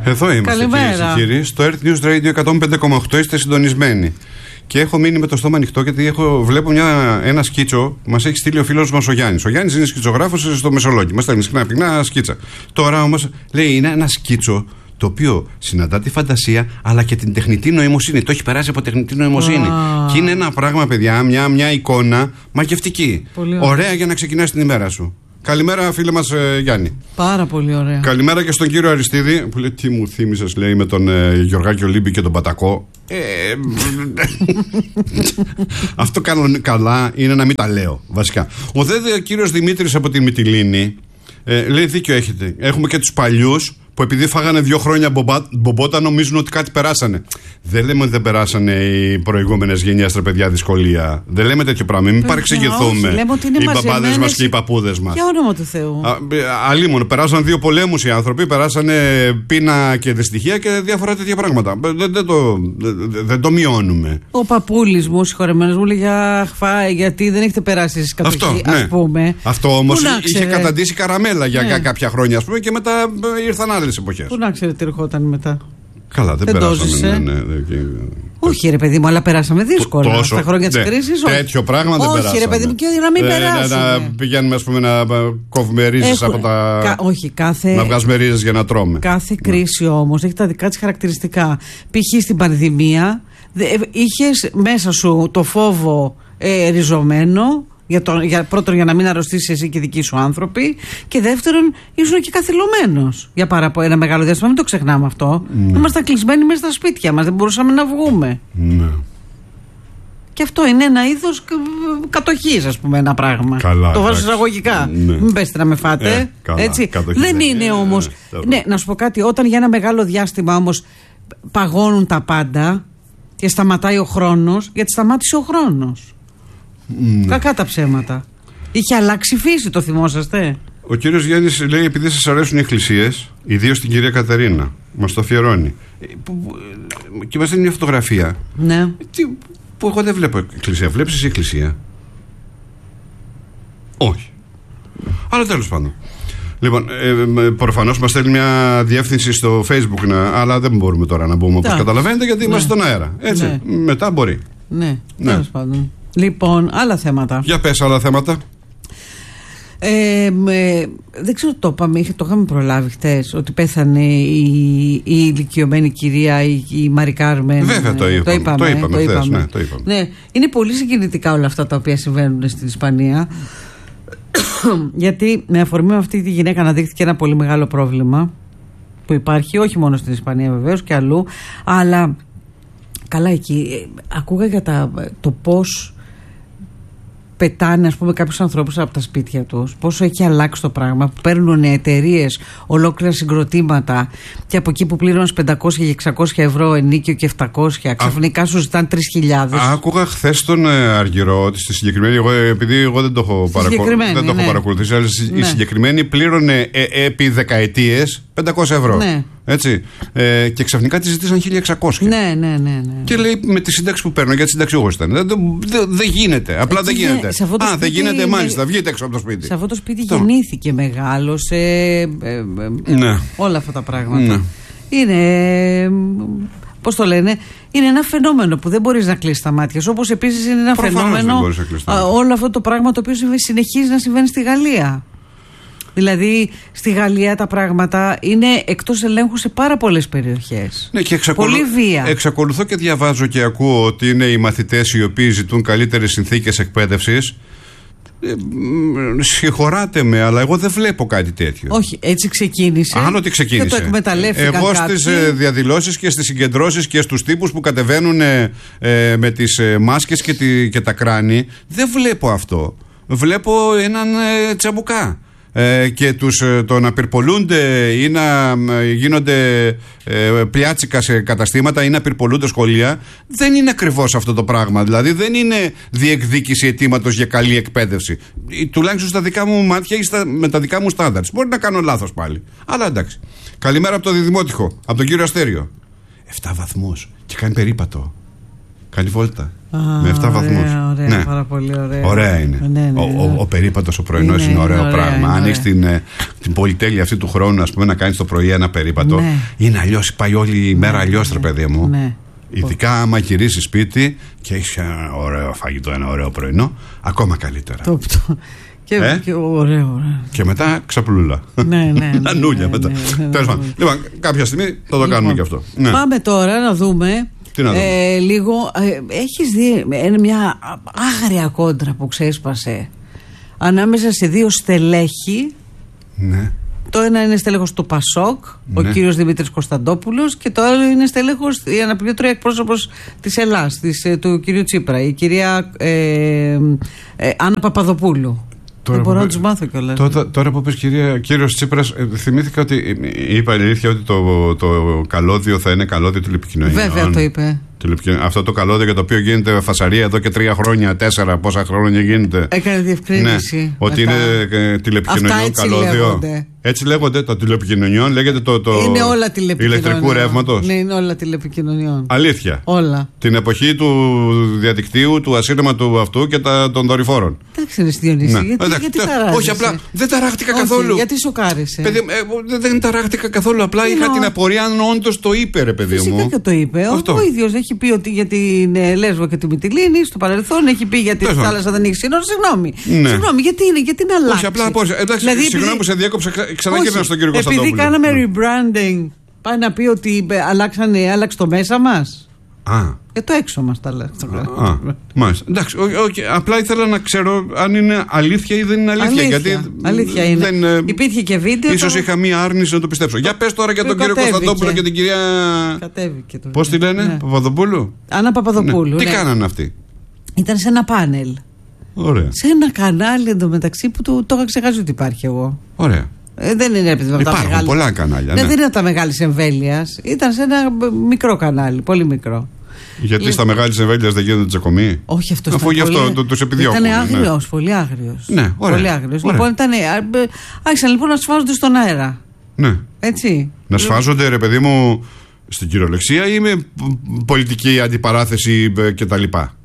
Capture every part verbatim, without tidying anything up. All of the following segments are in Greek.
Εδώ είμαστε, κυρίες και κύριοι. Στο Earth News Radio εκατόν πέντε κόμμα οκτώ είστε συντονισμένοι. Και έχω μείνει με το στόμα ανοιχτό γιατί έχω, βλέπω μια, ένα σκίτσο που μας έχει στείλει ο φίλος μας ο Γιάννης. Ο Γιάννης είναι σκητσογράφος στο Μεσολόγγι. Μας στέλνει συχνά πυκνά σκίτσα. Τώρα όμως λέει είναι ένα σκίτσο το οποίο συναντά τη φαντασία αλλά και την τεχνητή νοημοσύνη. Το έχει περάσει από τεχνητή νοημοσύνη. Ah. Και είναι ένα πράγμα, παιδιά, μια, μια εικόνα μαγευτική. Ωραία. Ωραία για να ξεκινάς την ημέρα σου. Καλημέρα, φίλε μας ε, Γιάννη. Πάρα πολύ ωραία. Καλημέρα και στον κύριο Αριστίδη που λέει τι μου θύμισες, λέει, με τον ε, Γιωργάκη Ολύμπη και τον Πατακό. Ε, αυτό κάνουν καλά είναι να μην τα λέω βασικά. Ο δε ο κύριος Δημήτρης από τη Μυτιλήνη ε, λέει δίκιο έχετε. Έχουμε και τους παλιούς που επειδή φάγανε δύο χρόνια μπομπά, μπομπότα νομίζουν ότι κάτι περάσανε. Δεν λέμε ότι δεν περάσανε οι προηγούμενες γενιές, τα παιδιά, δυσκολία. Δεν λέμε τέτοιο πράγμα. Μην παρεξηγηθούμε. Οι μπαμπάδες μας και οι παππούδες μας. Για όνομα του Θεού. Αλλήμον, περάσαν δύο πολέμους οι άνθρωποι, περάσανε πείνα και δυστυχία και διάφορα τέτοια πράγματα. Δεν, δεν, το, δεν, δεν το μειώνουμε. Ο παππούλης μου, συγχωρεμένος, μου λέει για χφά, γιατί δεν έχετε περάσει εσείς κατοχή, ας ναι. πούμε. Αυτό όμως είχε καταντήσει καραμέλα για ναι. κάποια χρόνια, ας πούμε, και μετά ήρθαν άλλες. Πού να ξέρετε τι ερχόταν μετά. Καλά, δεν, δεν περάσαμε. Ναι, ναι, ναι, και... Όχι, ρε παιδί μου, αλλά περάσαμε δύσκολα. Τόσο, στα χρόνια της ναι, κρίσης. Τέτοιο πράγμα δεν όχι, περάσαμε. Όχι, ρε παιδί μου, και να μην ε, περάσουμε. Να, να πηγαίνουμε, ας πούμε, να κόβουμε ρίζες από τα. Κα, όχι, κάθε. Να βγάζουμε ρίζες για να τρώμε. Κάθε ναι. κρίση όμως έχει τα δικά της χαρακτηριστικά. Π.χ. στην πανδημία είχες μέσα σου το φόβο ε, ριζωμένο. Για το, για, πρώτον, για να μην αρρωστήσεις εσύ και οι δικοί σου άνθρωποι. Και δεύτερον, ήσουν και καθυλωμένος για πάρα από ένα μεγάλο διάστημα. Μην το ξεχνάμε αυτό. Ναι. Ήμασταν κλεισμένοι μέσα στα σπίτια μας. Δεν μπορούσαμε να βγούμε. Ναι. Και αυτό είναι ένα είδος κατοχής, ας πούμε, ένα πράγμα. Καλά, το βάζω εισαγωγικά. Ναι. Μην πέστε να με φάτε. Ε, καλά, έτσι. Δεν είναι όμως. Ε, ναι, να σου πω κάτι. Όταν για ένα μεγάλο διάστημα όμως παγώνουν τα πάντα και σταματάει ο χρόνος, γιατί σταμάτησε ο χρόνος. Mm. Κακά τα ψέματα. Είχε αλλάξει φύση, το θυμόσαστε. Ο κύριος Γιάννης λέει επειδή σας αρέσουν οι εκκλησίες, ιδίως την κυρία Κατερίνα, μας το αφιερώνει. Και μας δίνει μια φωτογραφία. Ναι. Τι, που εγώ δεν βλέπω εκκλησία. Βλέπεις εσύ εκκλησία? Όχι. Αλλά τέλος πάντων. Λοιπόν, ε, προφανώς μας στέλνει μια διεύθυνση στο Facebook, να, αλλά δεν μπορούμε τώρα να μπούμε, όπως καταλαβαίνετε, γιατί ναι. είμαστε στον αέρα. Έτσι. Ναι. Μετά μπορεί. Ναι, ναι. Τέλος πάντων. Λοιπόν, άλλα θέματα. Για πες άλλα θέματα. Ε, με, δεν ξέρω το είπαμε, το είχαμε προλάβει χτες, ότι πέθανε η, η ηλικιωμένη κυρία, η, η Μαρι Κάρμεν. Βέβαια το είπαμε. Το είπαμε, το είπαμε, το είπαμε. Χθες, ναι, το είπαμε. Ναι, είναι πολύ συγκινητικά όλα αυτά τα οποία συμβαίνουν στην Ισπανία. Γιατί με αφορμή με αυτή τη γυναίκα αναδείχθηκε ένα πολύ μεγάλο πρόβλημα που υπάρχει, όχι μόνο στην Ισπανία βεβαίως και αλλού, αλλά καλά εκεί. Ακούγα για τα, το πώς πετάνε, ας πούμε, κάποιους ανθρώπους από τα σπίτια τους, πόσο έχει αλλάξει το πράγμα, που παίρνουν εταιρείες ολόκληρα συγκροτήματα και από εκεί που πλήρωνες πεντακόσια και εξακόσια ευρώ ενίκιο και επτακόσια, ξαφνικά σου ζητάνε τρεις χιλιάδες. Άκουγα χθες τον Αργυρό ότι στη συγκεκριμένη, εγώ, επειδή εγώ δεν το έχω, παρακο... δεν το ναι. έχω παρακολουθήσει, αλλά ναι. η συγκεκριμένη πλήρωνε ε, επί δεκαετίες πεντακόσια ευρώ. Ναι. Έτσι. Ε, και ξαφνικά τη ζητήσαν χίλια εξακόσια. Ναι, ναι, ναι, ναι. Και λέει με τη σύνταξη που παίρνω, γιατί συνταξιούχος ήταν. Δεν δε, δε γίνεται. Απλά δεν γίνεται. Α, σπίτι, δεν γίνεται, μάλιστα. Βγείτε έξω από το σπίτι. Σε αυτό το σπίτι το... γεννήθηκε, μεγάλωσε. Ε, ε, ναι. Όλα αυτά τα πράγματα. Ναι. Είναι. Πώς το λένε, είναι ένα φαινόμενο που δεν μπορείς να κλείσεις τα μάτια σου. Όπως επίσης είναι ένα Προφανώς φαινόμενο. Όλο αυτό το πράγμα το οποίο συνεχίζει να συμβαίνει στη Γαλλία. Δηλαδή στη Γαλλία τα πράγματα είναι εκτός ελέγχου σε πάρα πολλές περιοχές. Ναι, και εξακολου... Πολύ βία. Εξακολουθώ και διαβάζω και ακούω ότι είναι οι μαθητές οι οποίοι ζητούν καλύτερες συνθήκες εκπαίδευσης. Ε, συγχωράτε με, αλλά εγώ δεν βλέπω κάτι τέτοιο. Όχι, έτσι ξεκίνησε. Άλλο τι ξεκίνησε. Και το εκμεταλλεύτηκαν εγώ κάποιοι. στις ε, διαδηλώσεις και στις συγκεντρώσεις και στους τύπους που κατεβαίνουν ε, ε, με τις ε, μάσκες και, τη, και τα κράνη, δεν βλέπω αυτό. Βλέπω έναν ε, τσαμπουκά. Ε, και τους, ε, το να πυρπολούνται ή να ε, γίνονται ε, πλιάτσικα σε καταστήματα ή να πυρπολούνται σχολεία, δεν είναι ακριβώς αυτό το πράγμα. Δηλαδή δεν είναι διεκδίκηση αιτήματος για καλή εκπαίδευση. Ε, τουλάχιστον στα δικά μου μάτια ή στα, με τα δικά μου στάνταρτς. Μπορεί να κάνω λάθος πάλι. Αλλά εντάξει. Καλημέρα από το Διδημότυχο, από τον κύριο Αστέριο. Εφτά βαθμούς και κάνει περίπατο. Κάνει βόλτα. Α, με επτά βαθμούς. Ωραία, ναι. Πάρα πολύ ωραία. Ωραία είναι. Ναι, ναι, ναι. Ο, ο, ο περίπατος ο πρωινός είναι, είναι ωραίο ωραία, πράγμα. Αν έχεις την, την πολυτέλεια αυτή του χρόνου, ας πούμε, να κάνεις το πρωί ένα περίπατο, ναι. είναι αλλιώς, πάει όλη η μέρα ναι, αλλιώς, ρε παιδί μου. Ναι. Ειδικά άμα γυρίσεις σπίτι και έχεις ένα ωραίο φαγητό, ένα ωραίο πρωινό, ακόμα καλύτερα. Το, το. Και, ε? και, ωραίο, ωραίο. Και μετά ξαπλούλα. Ναι, ναι. ναι, Νανούλια ναι, μετά. Ναι, ναι, ναι, Τέλος πάντων. Λοιπόν, κάποια στιγμή θα το λοιπόν, κάνουμε και αυτό. Ναι. Πάμε τώρα να δούμε. Τι να δούμε. Ε, λίγο. Ε, έχεις δει ε, μια άγρια κόντρα που ξέσπασε ανάμεσα σε δύο στελέχη. Ναι. Το ένα είναι στέλεχος του Πασόκ, ναι. ο κύριος Δημήτρης Κωνσταντόπουλος, και το άλλο είναι στέλεχος, η αναπληρωτρία εκπρόσωπος της Ελλάς, της, του κυρίου Τσίπρα, η κυρία ε, ε, Άννα Παπαδοπούλου. Τώρα δεν μπορώ που, να τους μάθω κιόλας. Τώρα, τώρα που πες κυρία, κύριος Τσίπρας, ε, θυμήθηκα ότι είπα αλήθεια ότι το, το καλώδιο θα είναι καλώδιο τηλεπικοινωνιών. Βέβαια το είπε. Αυτό το καλώδιο για το οποίο γίνεται φασαρία εδώ και τρία χρόνια, τέσσερα, πόσα χρόνια γίνεται. Έκανε διευκρίνηση. Ναι, ότι είναι ε, τηλεπικοινωνιών καλώδιο. Λέγονται. Έτσι λέγονται τα τηλεπικοινωνιών, λέγεται το, το είναι όλα τηλεπικοινωνιών. Ηλεκτρικού ρεύματος. Ναι, είναι όλα τηλεπικοινωνιών. Αλήθεια. Όλα. Την εποχή του διαδικτύου, του ασύρματου αυτού και τα, των δορυφόρων. Εντάξει, ρε Διονύση, ναι. γιατί, Εντάξει, γιατί ταράζεσαι. Όχι, απλά δεν ταράχτηκα όχι, καθόλου. Γιατί σοκάρισε. Παιδί, ε, δεν ταράχτηκα καθόλου. Απλά είχα την απορία αν όντως το είπε, ρε παιδί μου. Φυσικά και το είπε. Ο, ο ίδιος έχει πει ότι για την ε, Λέσβο και τη Μυτιλήνη στο παρελθόν, έχει πει για τη θάλασσα δεν έχει σύνορα. Συγγνώμη. Ναι. Συγγνώμη, γιατί είναι, γιατί να αλλάξει. Όχι, απλά απόρρισα. Εντάξει, δηλαδή, συγγνώμη επειδή... που σε διέκοψα, ξαναγύρνα στον κύριο Κωνσταντόπουλο. Επειδή κάναμε ναι. rebranding, πάει να πει ότι αλλάξανε, άλλαξε το μέσα μας. Α. Και το έξω μας τα λέει. Α, μάλιστα. Εντάξει, okay, απλά ήθελα να ξέρω αν είναι αλήθεια ή δεν είναι αλήθεια. Αλήθεια, γιατί αλήθεια είναι. Δεν, υπήρχε και βίντεο. Ίσως το... είχα μία άρνηση να το πιστέψω. Το... Για πες τώρα για τον κύριο Κωνσταντόπουλο και την κυρία. Κατέβηκε το. Πώς τη λένε, ναι. Παπαδοπούλου. Άννα Παπαδοπούλου. Ναι. Ναι. Τι κάνανε αυτοί. Ήταν σε ένα πάνελ. Ωραία. Σε ένα κανάλι εντωμεταξύ που το, το είχα ξεχάσει ότι υπάρχει εγώ. Ωραία. Ε, δεν είναι επειδή υπάρχουν τα μεγάλη... πολλά κανάλια. Ναι, ναι. Δεν είναι τα μεγάλη εμβέλεια. Ήταν σε ένα μικρό κανάλι, πολύ μικρό. Γιατί Λε... στα μεγάλη εμβέλεια δεν γίνονται τσακωμοί. Όχι, αυτό Αφού γι' αυτό πολύ... του επιδιώκουν. Ήταν άγριος, ναι. πολύ άγριος. Ναι, ωραία. Πολύ άγριος. Λοιπόν, ήταν, άρχισαν λοιπόν να σφάζονται στον αέρα. Ναι. Έτσι. Να σφάζονται, ρε παιδί μου, στην κυριολεξία ή με πολιτική αντιπαράθεση κτλ.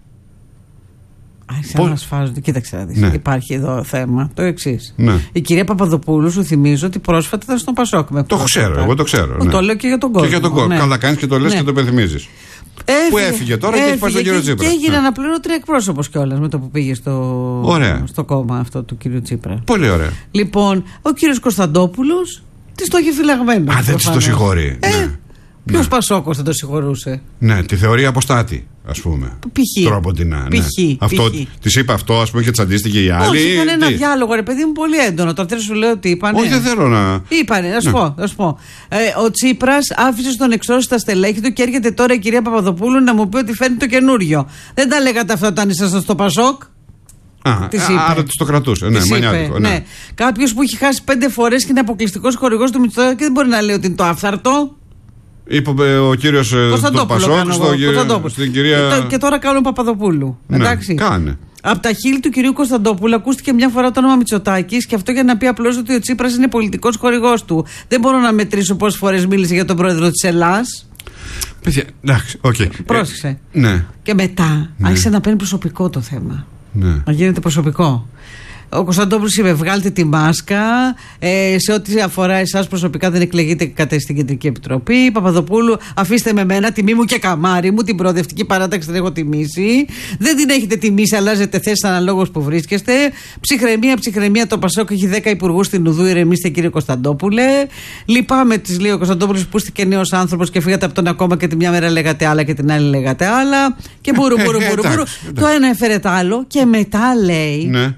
Άρχισαν να σφάζονται. Κοίταξε να δεις. Ναι. Υπάρχει εδώ θέμα. Το εξής. Ναι. Η κυρία Παπαδοπούλου, σου θυμίζω ότι πρόσφατα ήταν στον Πασόκ. Το ξέρω, εγώ το ξέρω. Ναι. Το λέω και για τον κόσμο. Και για τον κόσμο. Ναι. Καλά κάνεις και το λες ναι. και το υπενθυμίζεις. Που έφυγε τώρα έφυγε, και έχει πάει στον κύριο Τσίπρα. Και έγινε ναι. αναπληρωτή εκπρόσωπος κιόλας με το που πήγε στο, στο κόμμα αυτό του κύριου Τσίπρα. Πολύ ωραία. Λοιπόν, ο κύριος Κωνσταντόπουλος τη το έχει φυλαγμένο. Α, δεν τη το συγχωρεί. Ε, ναι. Ποιος ναι. Πασόκος θα το συγχωρούσε. Ναι, τη θεωρεί αποστάτη, ας πούμε. Π.χ. Τώρα από την ναι. Αυτό, της είπε αυτό, ας πούμε, και τσαντίστηκε η άλλη. Όχι, ήταν ένα τι? διάλογο, ρε παιδί μου, πολύ έντονο. Τώρα θέλω σου λέω ότι είπανε. Όχι, δεν θέλω να. Είπανε, να σου ναι. πω. Να σου πω. Ε, ο Τσίπρας άφησε στον εξώσιο στα στελέχη του και έρχεται τώρα η κυρία Παπαδοπούλου να μου πει ότι φέρνει το καινούριο. Δεν τα λέγατε αυτά όταν ήσασταν στο Πασόκ. Α, άρα του το κρατούσε. Ναι, μανιάτικο. Ναι. Ναι. Κάποιο που έχει χάσει πέντε φορές και είναι αποκλειστικός χορηγός του Μητσοτάκη και δεν μπορεί να λέει ότι είναι το άφθαρτο. Είπε ο κύριος του Πασόκ στην κυρία. Και τώρα κάνουν Παπαδοπούλου. Ναι, εντάξει. Κάνε. Από τα χείλη του κυρίου Κωνσταντόπουλου ακούστηκε μια φορά το όνομα Μητσοτάκης και αυτό για να πει απλώς ότι ο Τσίπρας είναι πολιτικός χορηγός του. Δεν μπορώ να μετρήσω πόσες φορές μίλησε για τον πρόεδρο της Ελλάς. Παιδιά, εντάξει, οκ. Okay. Πρόσεξε. Ε, ναι. Και μετά ναι. άρχισε να παίρνει προσωπικό το θέμα. Ναι. Να γίνεται προσωπικό. Ο Κωνσταντόπουλος είπε: βγάλτε τη μάσκα. Ε, σε ό,τι αφορά εσάς προσωπικά, δεν εκλεγείτε κατά στην Κεντρική Επιτροπή. Παπαδοπούλου, αφήστε με μένα, τιμή μου και καμάρι μου. Την προοδευτική παράταξη την έχω τιμήσει. Δεν την έχετε τιμήσει, αλλάζετε θέση αναλόγως που βρίσκεστε. Ψυχραιμία, ψυχραιμία. Το Πασόκ έχει δέκα υπουργούς στην Ουδού. Ηρεμήστε, κύριε Κωνσταντόπουλε. Λυπάμαι, τη λέει ο Κωνσταντόπουλος, που είστε και νέος άνθρωπος και φύγατε από τον ακόμα και τη μια μέρα λέγατε άλλα και την άλλη λέγατε άλλα. Και μπουρου, μπουρου, μπουρου, μπουρου. Το ένα έφερε το άλλο και μετά λέει. Ναι.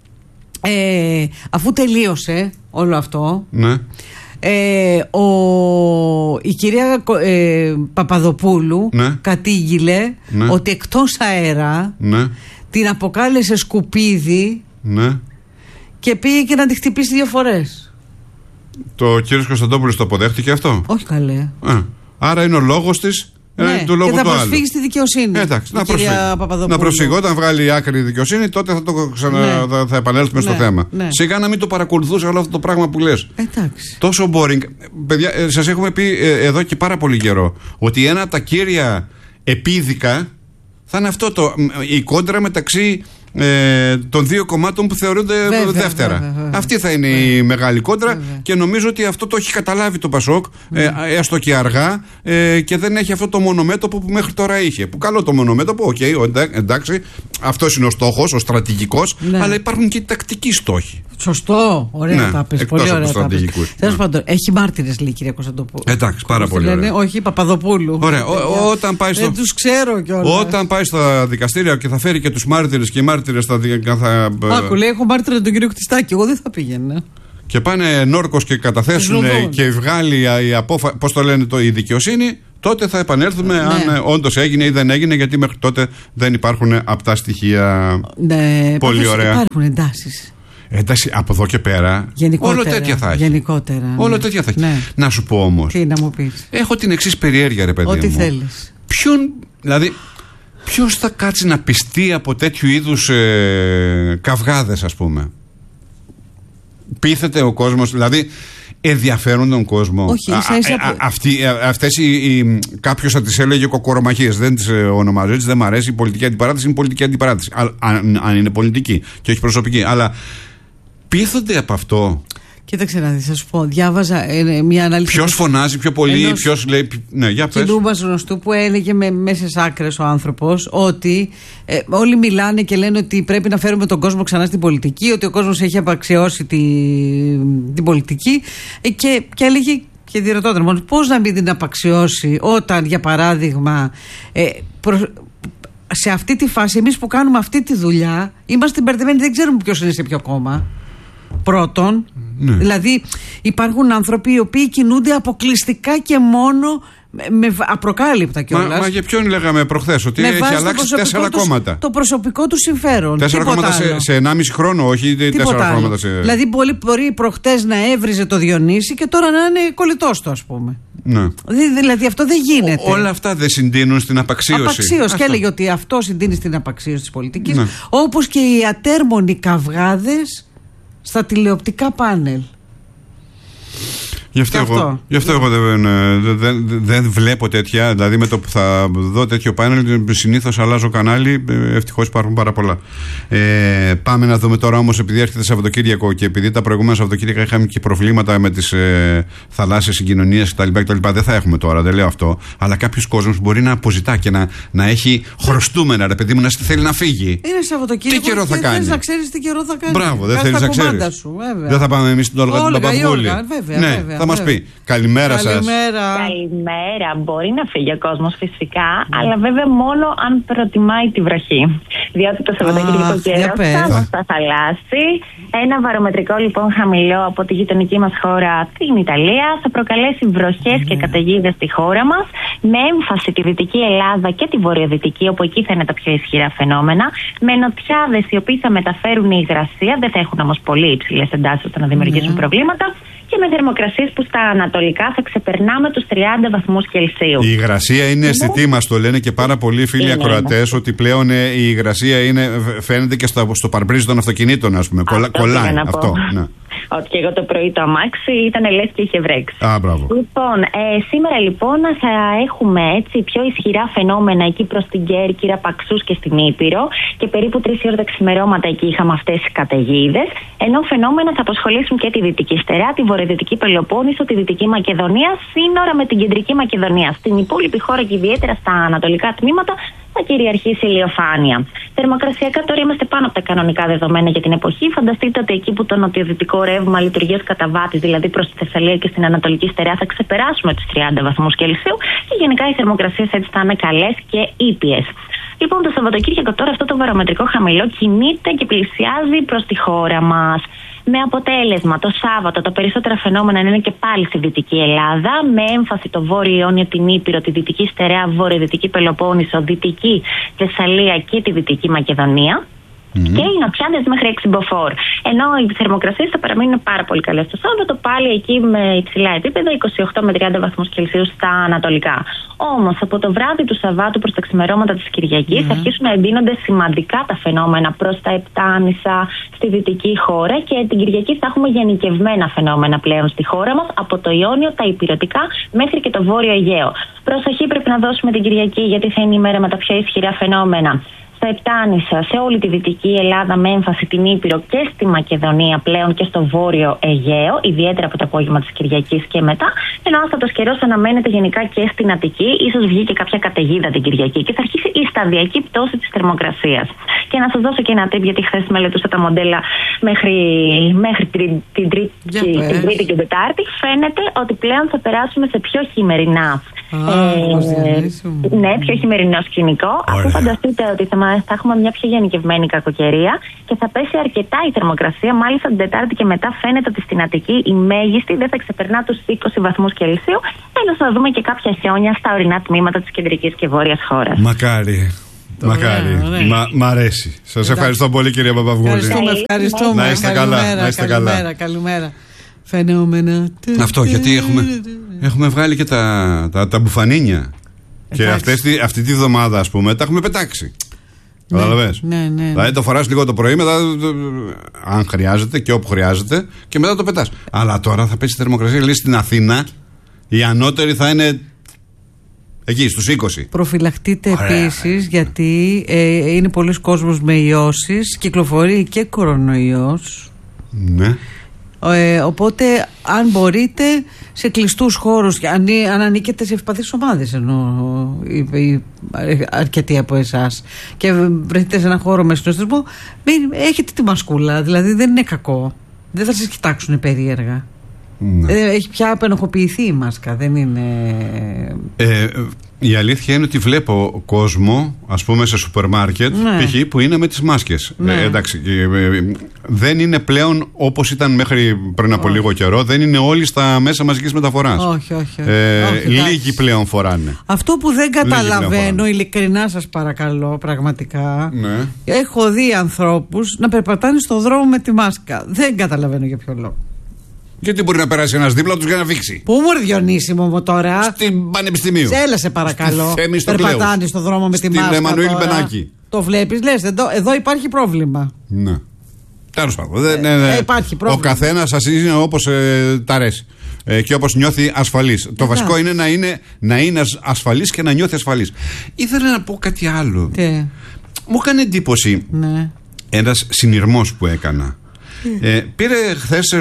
Ε, αφού τελείωσε όλο αυτό ναι. ε, ο, η κυρία ε, Παπαδοπούλου ναι. κατήγγειλε ναι. ότι εκτός αέρα ναι. την αποκάλεσε σκουπίδι ναι. και πήγε και να τη χτυπήσει δύο φορές. Το κύριος Κωνσταντόπουλος το αποδέχτηκε αυτό? Όχι καλέ. Α, άρα είναι ο λόγος της. Ναι, του λόγου και θα του προσφύγει στη δικαιοσύνη. Ε, εντάξει, να προσφύγει. Να προσφύγει. Όταν βγάλει άκρη η δικαιοσύνη, τότε θα, το ξανα... ναι. θα, θα επανέλθουμε ναι. στο θέμα. Ναι. Σιγά να μην το παρακολουθούσε όλο αυτό το πράγμα που λες. Εντάξει. Τόσο boring. Παιδιά, ε, σας έχουμε πει ε, εδώ και πάρα πολύ καιρό ότι ένα από τα κύρια επίδικα Θα είναι αυτό το, η κόντρα μεταξύ ε, των δύο κομμάτων που θεωρούνται βέβαια, δεύτερα. Βέβαια, βέβαια. Αυτή θα είναι βέβαια. η μεγάλη κόντρα βέβαια. Και νομίζω ότι αυτό το έχει καταλάβει το Πασόκ, ε, έστω και αργά, ε, και δεν έχει αυτό το μονομέτωπο που μέχρι τώρα είχε. Που καλό το μονομέτωπο, οκ, okay, εντάξει, αυτός είναι ο στόχος, ο στρατηγικός, ναι. αλλά υπάρχουν και οι τακτικοί στόχοι. Σωστό, ωραία ναι, τα πες, πολύ ωραία τα πες. Τέλος πάντων, έχει μάρτυρες, λέει η κυρία Κωνσταντοπούλου. Εντάξει, πάρα πολύ λένε, ωραία. Όχι, Παπαδοπούλου. Ωραία, ο, όταν πάει στο, δεν τους ξέρω κιόλας. Όταν πάει στα δικαστήρια και θα φέρει και τους μάρτυρες και οι μάρτυρες θα... θα Άκου, λέει, έχω μάρτυρα τον κύριο Κτιστάκη, εγώ δεν θα πήγαινα. Και πάνε νόρκος και καταθέσουν και βγάλει η απόφαση, πώς το λένε, το, η δικαιοσύνη, τότε θα επανέλθουμε ναι. αν όντως έγινε ή δεν έγινε, γιατί μέχρι τότε δεν υπάρχουν απτά στοιχεία. Ναι, πολύ ωραία. Υπάρχουν εντάσεις. Εντάξει, από εδώ και πέρα, γενικότερα, όλο τέτοια θα έχει. Γενικότερα. Όλο ναι. τέτοια θα έχει. Ναι. Να σου πω όμως. Τι να μου πεις. Έχω την εξής περιέργεια, ρε παιδί Ό,τι μου. Ό,τι θέλεις. Ποιον, δηλαδή, ποιος θα κάτσει να πιστεί από τέτοιου είδους ε, καυγάδες, ας πούμε. Πείθεται ο κόσμος, δηλαδή ενδιαφέρουν τον κόσμο. Όχι, ίσα ίσα. Α, α, αυτοί, α, αυτές οι, οι, κάποιος θα τις έλεγε κοκορομαχίες, δεν τις ονομάζω έτσι, δεν μου αρέσει η πολιτική αντιπαράθεση, είναι πολιτική αντιπαράθεση. Α, αν, αν είναι πολιτική και όχι προσωπική. Αλλά πείθονται από αυτό. Κοίταξε να δεις, θα σου πω, διάβαζα ε, μια ανάλυση. Ποιος φωνάζει πιο πολύ, ποιος λέει. Ναι, για πες. Κοινού μας γνωστού που έλεγε με μέσες άκρες ο άνθρωπος ότι ε, όλοι μιλάνε και λένε ότι πρέπει να φέρουμε τον κόσμο ξανά στην πολιτική, ότι ο κόσμος έχει απαξιώσει τη, την πολιτική ε, και, και έλεγε και διερωτώταν μόνο πώς να μην την απαξιώσει όταν, για παράδειγμα, ε, προ, σε αυτή τη φάση εμείς που κάνουμε αυτή τη δουλειά είμαστε μπερδεμένοι, δεν ξέρουμε ποιος είναι σε ποιο κόμμα. Πρώτον, ναι. δηλαδή υπάρχουν άνθρωποι οι οποίοι κινούνται αποκλειστικά και μόνο με απροκάλυπτα κιόλας. Μα, μα για ποιον λέγαμε προχθές, ότι έχει αλλάξει τέσσερα τους, κόμματα. Το προσωπικό του συμφέρον. Τέσσερα κόμματα σε, σε ενάμιση χρόνο, όχι τίποτα τέσσερα άλλο. Κόμματα σε. Δηλαδή, μπορεί, μπορεί προχθές να έβριζε το Διονύση και τώρα να είναι κολλητός του, ας πούμε. Ναι. Δηλαδή, αυτό δεν γίνεται. Ό, όλα αυτά δεν συντείνουν στην απαξίωση. Απαξίωση. Και έλεγε ότι αυτό συντείνει στην απαξίωση της πολιτικής. Ναι. Όπως και οι ατέρμονοι καυγάδες στα τηλεοπτικά πάνελ. Γι' αυτό, εγώ, γι αυτό εγώ δεν, δεν, δεν βλέπω τέτοια. Δηλαδή με το που θα δω τέτοιο πάνελ, συνήθως αλλάζω κανάλι. Ευτυχώς υπάρχουν πάρα πολλά. Ε, πάμε να δούμε τώρα όμως, επειδή έρχεται Σαββατοκύριακο και επειδή τα προηγούμενα Σαββατοκύριακα είχαμε και προβλήματα με τις ε, θαλάσσιες συγκοινωνίες κτλ. Δεν θα έχουμε τώρα, δεν λέω αυτό. Αλλά κάποιος κόσμος μπορεί να αποζητά και να, να έχει χρωστούμενα, ρε παιδί μου, να θέλει να φύγει. Είναι Σαββατοκύριακο. Τι καιρό θα κάνει. Θες να ξέρεις τι καιρό θα κάνει. Μπράβο, δεν θέλεις να ξέρεις. Δεν θα πάμε εμείς στην Όλγα την Παπαδοπούλη. Ναι. Θα μας πει. Καλημέρα σας. Καλημέρα. Καλημέρα. Μπορεί να φύγει ο κόσμος φυσικά, mm. αλλά βέβαια μόνο αν προτιμάει τη βροχή. Διότι το Σαββατοκύριακο καιρό θα μας θα θαλάσσει. Ένα βαρομετρικό λοιπόν χαμηλό από τη γειτονική μας χώρα, την Ιταλία, θα προκαλέσει βροχές mm. και καταιγίδες στη χώρα μας, με έμφαση τη Δυτική Ελλάδα και τη Βορειοδυτική, όπου εκεί θα είναι τα πιο ισχυρά φαινόμενα, με νοτιάδες οι οποίοι θα μεταφέρουν υγρασία, δεν θα έχουν όμως πολύ υψηλές εντάσεις ώστε να δημιουργήσουν mm. προβλήματα. Και με θερμοκρασίες που στα ανατολικά θα ξεπερνάμε τους τριάντα βαθμούς Κελσίου. Η υγρασία είναι αισθητή, μας το λένε και πάρα πολλοί φίλοι ακροατές, ότι πλέον η υγρασία είναι, φαίνεται και στο, στο παρμπρίζ των αυτοκινήτων, ας πούμε. Κολλά, κολλάει αυτό. Ναι. Ότι και εγώ το πρωί το αμάξι ήταν λες και είχε βρέξει. Α, μπράβο. Λοιπόν, ε, σήμερα λοιπόν θα έχουμε έτσι πιο ισχυρά φαινόμενα εκεί προς την Κέρκυρα, Παξούς και στην Ήπειρο, και περίπου τρεις ώρα τα ξημερώματα εκεί είχαμε αυτές τις καταιγίδες, ενώ φαινόμενα θα απασχολήσουν και τη Δυτική Στερεά, τη Βορειοδυτική Πελοπόννησο, τη Δυτική Μακεδονία, σύνορα με την Κεντρική Μακεδονία. Στην υπόλοιπη χώρα και ιδιαίτερα στα ανατολικά τμήματα θα κυριαρχήσει ηλιοφάνεια. Θερμοκρασιακά τώρα είμαστε πάνω από τα κανονικά δεδομένα για την εποχή. Φανταστείτε ότι εκεί που το νοτιοδυτικό ρεύμα λειτουργεί ως καταβάτης, δηλαδή προς τη Θεσσαλία και στην Ανατολική Στερεά, θα ξεπεράσουμε τους τριάντα βαθμούς Κελσίου και γενικά οι θερμοκρασίες έτσι θα είναι καλές και ήπιες. Λοιπόν, το Σαββατοκύριακο τώρα αυτό το βαρομετρικό χαμηλό κινείται και πλησιάζει προς τη χώρα μας. Με αποτέλεσμα το Σάββατο τα περισσότερα φαινόμενα είναι και πάλι στη Δυτική Ελλάδα, με έμφαση το Βόρειο Ιόνιο, την Ήπειρο, τη Δυτική Στερεά, Βορειοδυτική Πελοπόννησο, Δυτική Θεσσαλία και τη Δυτική Μακεδονία. Mm-hmm. Και οι νοτιάδες μέχρι έξι μποφόρ. Ενώ οι θερμοκρασίες θα παραμείνουν πάρα πολύ καλές το Σάββατο, πάλι εκεί με υψηλά επίπεδα, είκοσι οκτώ με τριάντα βαθμούς Κελσίου στα ανατολικά. Όμως από το βράδυ του Σαββάτου προς τα ξημερώματα της Κυριακής mm-hmm. θα αρχίσουν να εντείνονται σημαντικά τα φαινόμενα προς τα Επτάνησα, στη δυτική χώρα, και την Κυριακή θα έχουμε γενικευμένα φαινόμενα πλέον στη χώρα μας, από το Ιόνιο, τα Ηπειρωτικά μέχρι και το Βόρειο Αιγαίο. Προσοχή πρέπει να δώσουμε την Κυριακή, γιατί θα είναι η μέρα με τα πιο ισχυρά φαινόμενα. Στα Επτάνησα, σε όλη τη Δυτική Ελλάδα, με έμφαση την Ήπειρο και στη Μακεδονία πλέον και στο Βόρειο Αιγαίο, ιδιαίτερα από το απόγευμα της Κυριακής και μετά. Ενώ άστατος καιρός αναμένεται γενικά και στην Αττική, ίσως βγει και κάποια καταιγίδα την Κυριακή και θα αρχίσει η σταδιακή πτώση της θερμοκρασίας. Και να σας δώσω και ένα tip, γιατί χθες μελετούσα τα μοντέλα μέχρι, μέχρι την, την, τρίτη, την Τρίτη και την Τετάρτη. Φαίνεται ότι πλέον θα περάσουμε σε πιο χειμερινά. Ah, ε, ναι, πιο χειμερινό σκηνικό. Αφού φανταστείτε ότι θα, θα έχουμε μια πιο γενικευμένη κακοκαιρία και θα πέσει αρκετά η θερμοκρασία. Μάλιστα την Τετάρτη και μετά φαίνεται ότι στην Αττική η μέγιστη δεν θα ξεπερνά τους είκοσι βαθμούς Κελσίου. Τέλος θα δούμε και κάποια χιόνια στα ορεινά τμήματα της κεντρικής και βόρειας χώρας. Μακάρι. Μακάρι. Μ' αρέσει. Σας ευχαριστώ πολύ, κυρία Παπαβγούρη. Ευχαριστούμε, ευχαριστούμε. Να είστε καλά. Να είστε καλά. Καλημέρα. Φαινόμενα. Αυτό γιατί έχουμε, έχουμε βγάλει και τα, τα, τα μπουφανίνια. Και αυτές, αυτή τη βδομάδα, ας πούμε, τα έχουμε πετάξει. Ναι, Καταλαβες. ναι, ναι, ναι. Δηλαδή το φοράς λίγο το πρωί, μετά, αν χρειάζεται και όπου χρειάζεται, και μετά το πετάς. Αλλά τώρα θα πέσει η θερμοκρασία. Λέει στην Αθήνα η ανώτερη θα είναι εκεί στους είκοσι. Προφυλαχτείτε επίσης, ναι. γιατί ε, είναι πολλοί κόσμος με ιώσεις, κυκλοφορεί και κορονοϊός. Ναι. Ε, οπότε αν μπορείτε σε κλειστούς χώρους, αν, αν ανήκετε σε ευπαθείς ομάδες, ενώ οι, οι, αρκετοί από εσάς, και βρεθείτε σε έναν χώρο με συνοστισμό, έχετε τη μασκούλα, δηλαδή δεν είναι κακό, δεν θα σας κοιτάξουν περίεργα. Ναι. Ε, έχει πια απενοχοποιηθεί η μάσκα, δεν είναι... Ε, η αλήθεια είναι ότι βλέπω κόσμο, ας πούμε σε σούπερ μάρκετ, ναι. π.χ. που είναι με τις μάσκες. Ναι. Ε, εντάξει, ε, δεν είναι πλέον όπως ήταν μέχρι πριν από όχι. λίγο καιρό, δεν είναι όλοι στα μέσα μαζικής μεταφοράς. Όχι, όχι. όχι. Ε, όχι λίγοι πλέον φοράνε. Αυτό που δεν καταλαβαίνω, ειλικρινά σας παρακαλώ, πραγματικά, ναι. έχω δει ανθρώπους να περπατάνε στον δρόμο με τη μάσκα. Δεν καταλαβαίνω για ποιο λόγο. Γιατί μπορεί να περάσει ένας δίπλα τους για να βήξει. Πού μου Διονύσιμο μου τώρα. Στην Πανεπιστημίου. Έλα σε παρακαλώ. Περπατάνε στον δρόμο με τη μάσκα. Στην Εμμανουήλ Μπενάκη. Το βλέπεις, λες, εδώ, εδώ υπάρχει πρόβλημα. Ναι. Τέλος πάντων. Ε, ναι, ναι. Ε, υπάρχει πρόβλημα. Ο καθένας σας είναι όπως ε, τ' αρέσει. Ε, και όπως νιώθει ασφαλής. Ε, το βασικό είναι να, είναι να είναι ασφαλής και να νιώθει ασφαλής. Ήθελα να πω κάτι άλλο. Τι? Μου έκανε εντύπωση ναι. ένας συνειρμός που έκανα. Ε, πήρε χθες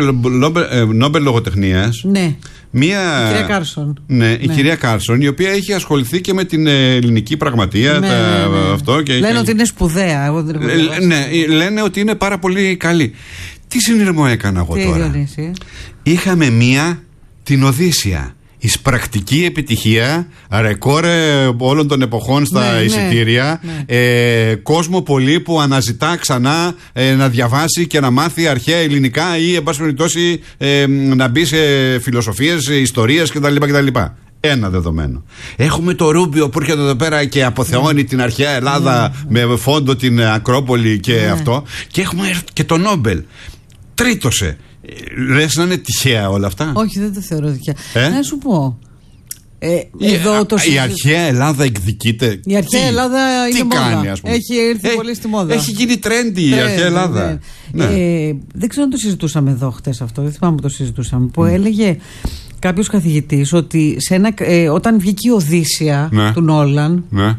Νόμπελ Λογοτεχνίας. Ναι. Μία, η κυρία Κάρσον. Ναι, ναι, η κυρία Κάρσον, η οποία έχει ασχοληθεί και με την ελληνική πραγματεία. Ναι, τα, ναι, ναι. Αυτό και, λένε και, ότι είναι σπουδαία. Εγώ δεν έχω ε, ναι, λένε ότι είναι πάρα πολύ καλή. Τι συνειρμό έκανα εγώ Τι τώρα. Διονύση? Είχαμε μία την Οδύσσια. Εις πρακτική επιτυχία, ρεκόρ όλων των εποχών στα ναι, εισιτήρια, ναι, ναι. Ε, κόσμο πολύ που αναζητά ξανά ε, να διαβάσει και να μάθει αρχαία ελληνικά ή εν πάση περιπτώσει ε, να μπει σε φιλοσοφίες, ιστορίες κτλ, κτλ. Ένα δεδομένο. Έχουμε το Ρούμπιο που έρχεται εδώ πέρα και αποθεώνει mm. την αρχαία Ελλάδα mm. με φόντο την Ακρόπολη και mm. αυτό. Και έχουμε και το Νόμπελ. Τρίτωσε. Λες να είναι τυχαία όλα αυτά? Όχι, δεν το θεωρώ τυχαία. Ε? Να σου πω. Ε, η, εδώ το η αρχαία Ελλάδα εκδικείται. Η αρχαία τι, Ελλάδα είναι τι μόδα. Κάνει, ας πούμε. Έχει έρθει έχει, πολύ στη μόδα. Έχει γίνει τρέντι η αρχαία Ελλάδα. Ναι. Ναι. Ε, δεν ξέρω αν το συζητούσαμε εδώ χτες αυτό. Δεν θυμάμαι που το συζητούσαμε. Που mm. έλεγε κάποιος καθηγητής ότι σε ένα, ε, όταν βγήκε η Οδύσσια ναι. του Νόλαν. Ναι.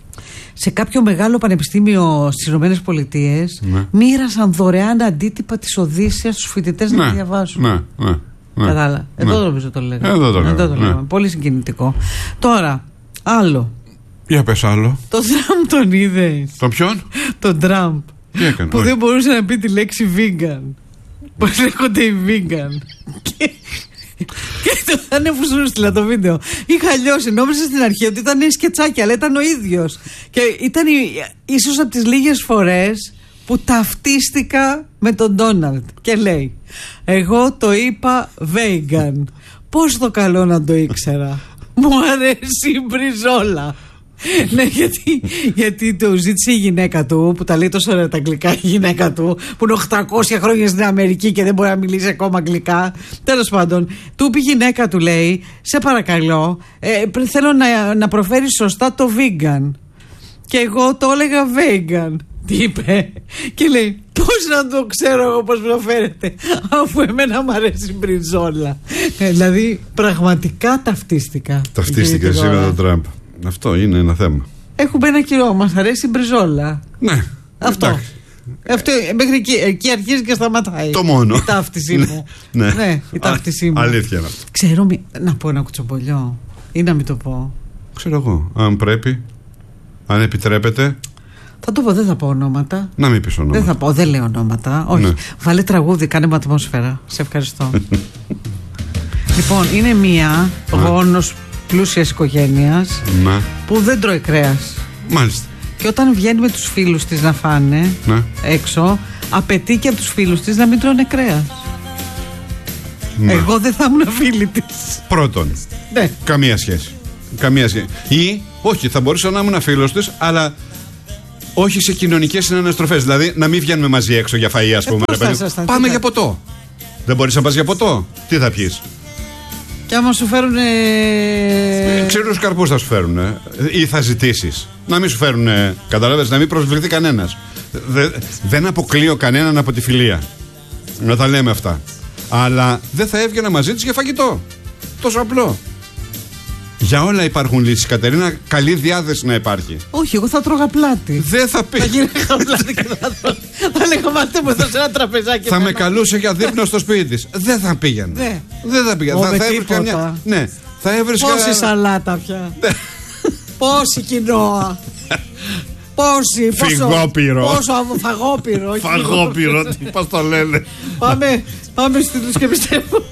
Σε κάποιο μεγάλο πανεπιστήμιο στις Ηνωμένες Πολιτείες ναι. μοίρασαν δωρεάν αντίτυπα της Οδύσσιας στους φοιτητές ναι. να διαβάσουν. Ναι, ναι, ναι. Κατάλαβα. Εδώ ναι. νομίζω το λέγαμε. Εδώ το λέγαμε. Ναι. Πολύ συγκινητικό. Τώρα, άλλο. Για πες άλλο. Το Τραμπ τον είδες? Τον ποιον? Τον Τραμπ. Τι έκανε? Που όχι. δεν μπορούσε να πει τη λέξη vegan. Πώς λέγονται οι vegan. Και... Και το ανέβου σου στείλα το βίντεο. Είχα λιώσει, νόμιζα στην αρχή ότι ήταν σκετσάκι, αλλά ήταν ο ίδιος. Και ήταν ίσως από τις λίγες φορές που ταυτίστηκα με τον Ντόναλντ. Και λέει, εγώ το είπα vegan. Πώς το καλό να το ήξερα. Μου αρέσει η μπριζόλα. Ναι, γιατί, γιατί το ζήτησε η γυναίκα του, που τα λέει τόσο ωραία τα αγγλικά, η γυναίκα του, που είναι οκτακόσια χρόνια στην Αμερική και δεν μπορεί να μιλήσει ακόμα αγγλικά. Τέλος πάντων, του πει η γυναίκα του, λέει, σε παρακαλώ, ε, θέλω να, να προφέρεις σωστά το vegan. Και εγώ το έλεγα vegan. Τι είπε? Και λέει, πώς να το ξέρω εγώ πώς προφέρεται, αφού εμένα μου αρέσει η μπριζόλα. Ε, δηλαδή, πραγματικά ταυτίστηκα. Ταυτίστηκε εσύ με τον Τραμπ. Αυτό είναι ένα θέμα. Έχουμε ένα καιρό, μας αρέσει η μπριζόλα. Ναι. Αυτό. Εντάξει. Αυτό, μέχρι εκεί, εκεί αρχίζει και σταματάει. Το μόνο. Η ταύτισή μου. Ναι, ναι, η ταύτισή μου. Αλήθεια είναι αυτό. Ξέρω, μη, να πω ένα κουτσομπολιό ή να μην το πω. Ξέρω εγώ. Αν πρέπει, αν επιτρέπετε. Θα το πω, δεν θα πω ονόματα. Να μην πεις ονόματα. Δεν θα πω, δεν λέω ονόματα. Όχι. Ναι. Βάλε τραγούδι, κάνε με ατμόσφαιρα. Σε ευχαριστώ. Λοιπόν, είναι μία γόνος πλούσιας οικογένειας που δεν τρώει κρέας. Μάλιστα. Και όταν βγαίνει με τους φίλους της να φάνε ναι. έξω, απαιτεί και από τους φίλους της να μην τρώνε κρέας. Ναι. Εγώ δεν θα ήμουν φίλη της. Πρώτον. Ναι. Καμία σχέση. Καμία σχέση. Ή, όχι, θα μπορούσα να ήμουν φίλος της, αλλά όχι σε κοινωνικές συναναστροφές. Δηλαδή, να μην βγαίνουμε μαζί έξω για φαΐ, ας πούμε. Ε, θα θα, Πάμε για ποτό. Δεν μπορείς να πας για ποτό. Τι θα πιείς? Και άμα σου φέρουν. Ε... Ξηρούς καρπούς θα σου φέρουν. Ε. Ή θα ζητήσεις. Να μην σου φέρουν. Ε, καταλάβες, να μην προσβληθεί κανένας. Δε, δεν αποκλείω κανέναν από τη φιλία. Να τα λέμε αυτά. Αλλά δεν θα έβγαινα μαζί της για φαγητό. Τόσο απλό. Για όλα υπάρχουν λύσεις, Κατερίνα. Καλή διάθεση να υπάρχει. Όχι, εγώ θα τρώγα πλάτη. Δεν θα πει. Θα γίνω πλάτη και θα τρώω. Θα λέγα μάτε μου εδώ σε ένα τραπεζάκι. Θα με καλούσε για δείπνο στο σπίτι της. Δεν θα πήγαινε. Ναι. Δεν θα πήγαινε. Θα, θα έβρισκα μια. Ναι. Θα έβρισκα. Πόση σαλάτα πια. Πόση κοινόα. Πόση. Φυγόπυρο. Πόσο φαγόπυρο. Φαγόπυρο. Πώς το λένε. Πάμε. Πάμε στη τους και πιστεύω.